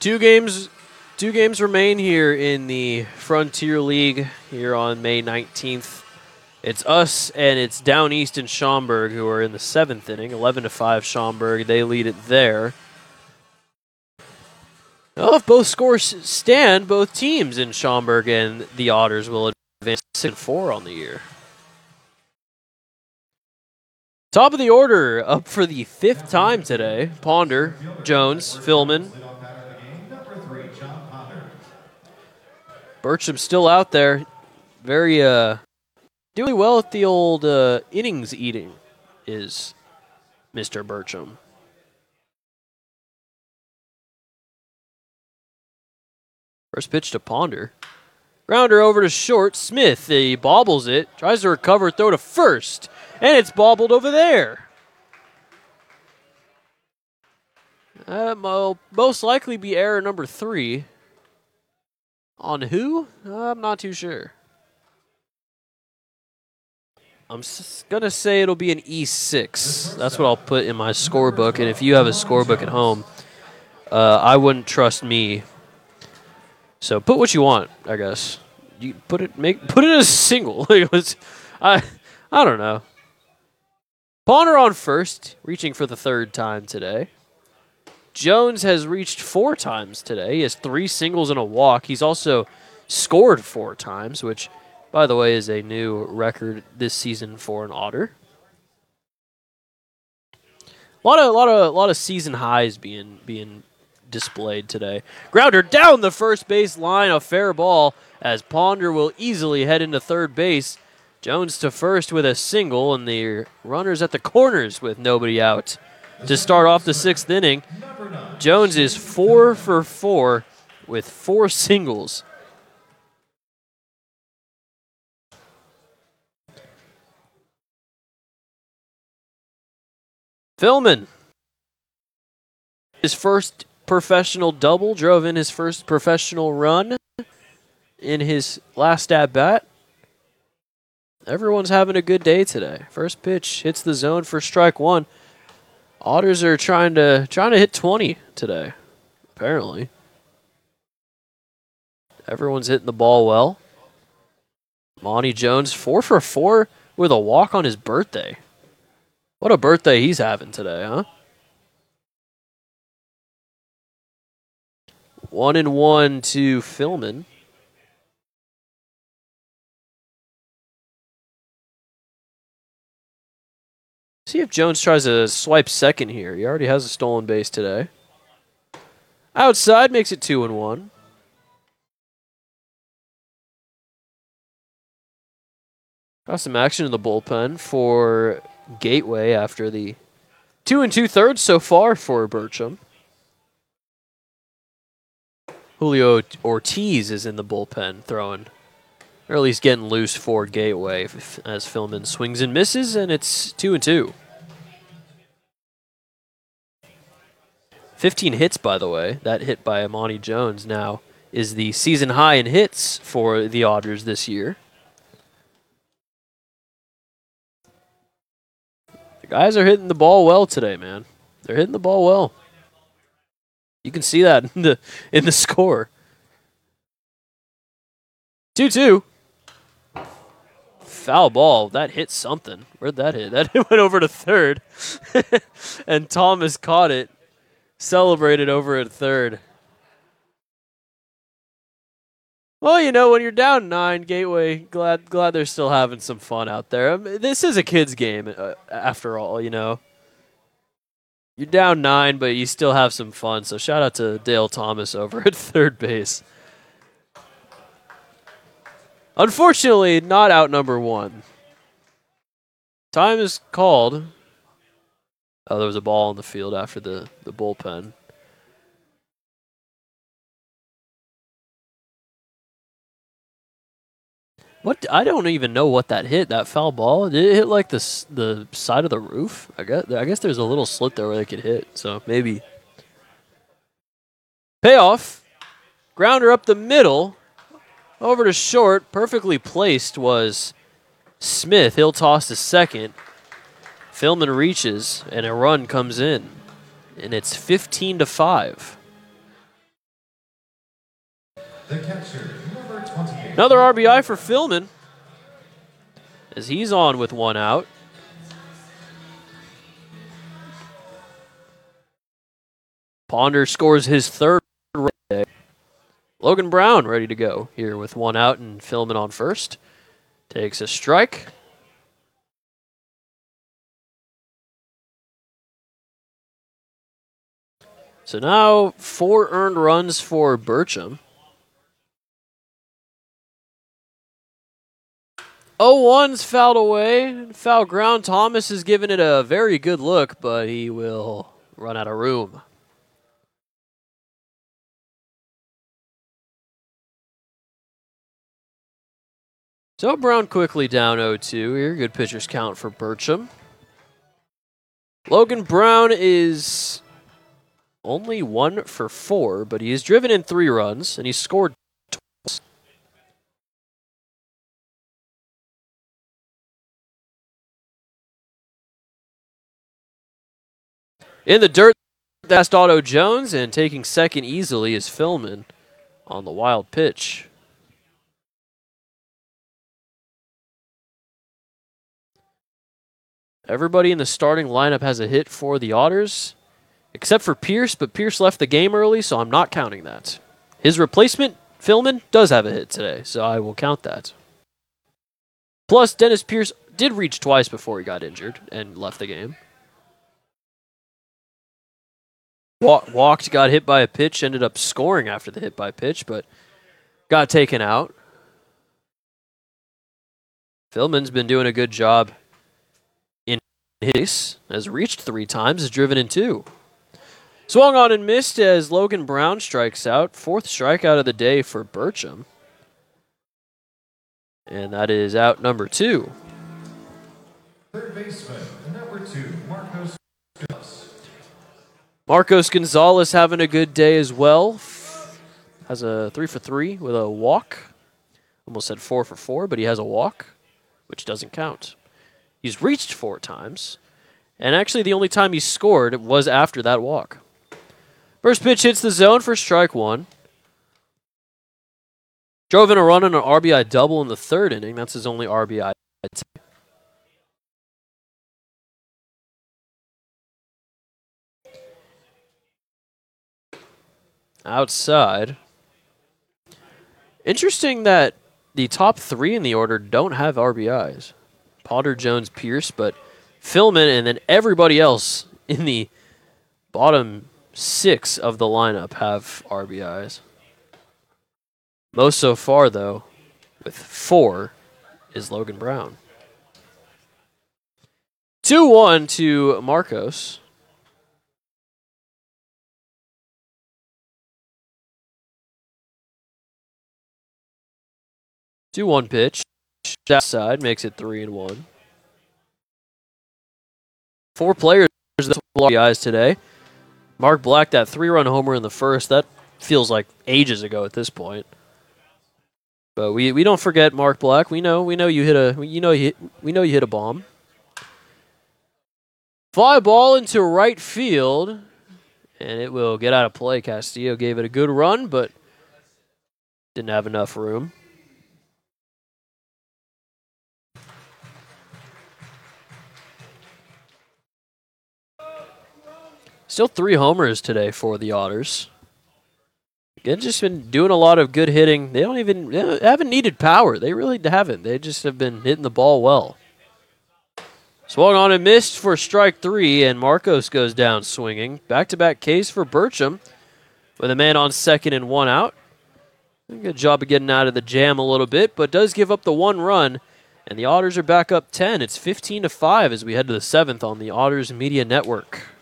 Two games remain here in the Frontier League here on May 19th. It's us and it's Down East and Schaumburg who are in the 7th inning. 11-5 Schaumburg. They lead it there. Well, if both scores stand, both teams in Schaumburg and the Otters will advance 6-4 on the year. Top of the order, up for the 5th time today. Ponder, Jones, Philman. Burcham still out there. Very doing well at the old innings eating is Mr. Burcham. First pitch to Ponder. Grounder over to short. Smith, he bobbles it. Tries to recover, throw to first. And it's bobbled over there. Will most likely be error number 3. On who? I'm not too sure. I'm going to say it'll be an E6. That's what I'll put in my scorebook. And if you have a scorebook at home, I wouldn't trust me. So put what you want, I guess. You put it as a single. I don't know. Ponder on first, reaching for the 3rd time today. Jones has reached 4 times today. He has 3 singles and a walk. He's also scored 4 times, which, by the way, is a new record this season for an Otter. A lot of season highs being displayed today. Grounder down the first base line, a fair ball as Ponder will easily head into third base. Jones to first with a single, and the runners at the corners with nobody out. To start off the 6th inning, Jones is 4 for 4 with 4 singles. Philman, his first professional double, drove in his first professional run in his last at-bat. Everyone's having a good day today. First pitch hits the zone for strike 1. Otters are trying to hit 20 today, apparently. Everyone's hitting the ball well. Monty Jones, 4 for 4 with a walk on his birthday. What a birthday he's having today, huh? 1-1 to Philman. See if Jones tries to swipe second here. He already has a stolen base today. Outside makes it 2-1. Got some action in the bullpen for Gateway after the 2 2/3 so far for Burcham. Julio Ortiz is in the bullpen throwing, or at least getting loose for Gateway as Philman swings and misses, and it's 2-2. 15 hits, by the way. That hit by Amani Jones now is the season high in hits for the Otters this year. The guys are hitting the ball well today, man. They're hitting the ball well. You can see that in the score. 2-2. Foul ball. That hit something. Where'd that hit? That went over to third. And Thomas caught it. Celebrated over at third. Well, you know, when you're down 9, Gateway, glad they're still having some fun out there. I mean, this is a kid's game, after all, you know. You're down 9, but you still have some fun. So shout out to Dale Thomas over at third base. Unfortunately, not out number 1. Time is called. Oh, there was a ball on the field after the bullpen. What? I don't even know what that hit. That foul ball. Did it hit like the side of the roof? I guess there's a little slit there where they could hit. So maybe. Payoff. Grounder up the middle. Over to short. Perfectly placed was Smith. He'll toss to second. Philman reaches and a run comes in, and it's 15-5. The catcher, number 28. Another RBI for Philman, as he's on with one out. Ponder scores his third run today. Logan Brown ready to go here with one out and Philman on first. Takes a strike. So now 4 earned runs for Burcham. 0-1's fouled away. Foul ground. Thomas has given it a very good look, but he will run out of room. So Brown quickly down 0-2 here. Good pitcher's count for Burcham. Logan Brown is only 1 for 4, but he has driven in 3 runs, and he's scored twice. In the dirt, that's Otto Jones, and taking second easily is Philman on the wild pitch. Everybody in the starting lineup has a hit for the Otters, except for Pierce, but Pierce left the game early, so I'm not counting that. His replacement, Philman, does have a hit today, so I will count that. Plus, Dennis Pierce did reach twice before he got injured and left the game. Walked, got hit by a pitch, ended up scoring after the hit by pitch, but got taken out. Philman's been doing a good job in his, has reached 3 times, has driven in 2. Swung on and missed as Logan Brown strikes out. 4th strikeout of the day for Burcham. And that is out number 2. Third baseman, number 2, Marcos Gonzalez. Marcos Gonzalez having a good day as well. Has a 3 for 3 with a walk. Almost said 4 for 4, but he has a walk, which doesn't count. He's reached 4 times, and actually the only time he scored was after that walk. First pitch hits the zone for strike 1. Drove in a run on an RBI double in the 3rd inning. That's his only RBI. Outside. Interesting that the top 3 in the order don't have RBIs. Ponder, Jones, Pierce, but Philman and then everybody else in the bottom 6 of the lineup have RBIs. Most so far, though, with 4, is Logan Brown. 2-1 to Marcos. Two 1 pitch. That side makes it 3-1. 4 players that RBIs today. Mark Black, that 3-run homer in the first. That feels like ages ago at this point. But we don't forget Mark Black. We know you hit a bomb. Fly ball into right field, and it will get out of play. Castillo gave it a good run, but didn't have enough room. Still 3 homers today for the Otters. Again, just been doing a lot of good hitting. They haven't needed power. They really haven't. They just have been hitting the ball well. Swung on and missed for strike 3, and Marcos goes down swinging. Back-to-back Ks for Burcham with a man on second and 1 out. Good job of getting out of the jam a little bit, but does give up the 1 run, and the Otters are back up 10. It's 15-5 as we head to the 7th on the Otters Media Network.